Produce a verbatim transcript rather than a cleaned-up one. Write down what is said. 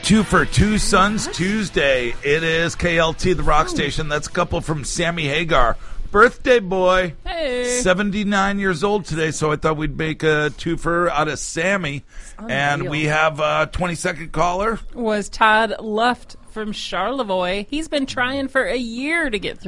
two for Two Sons Tuesday. It is K L T, the rock station. That's a couple from Sammy Hagar. Birthday boy. Hey. seventy-nine years old today, so I thought we'd make a twofer out of Sammy. And we have a twenty-second caller. Was Todd Luft from Charlevoix. He's been trying for a year to get through